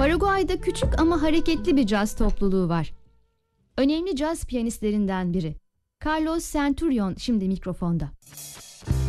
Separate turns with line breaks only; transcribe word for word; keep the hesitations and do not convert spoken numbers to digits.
Paraguay'da küçük ama hareketli bir caz topluluğu var. Önemli caz piyanistlerinden biri. Carlos Centurion şimdi mikrofonda.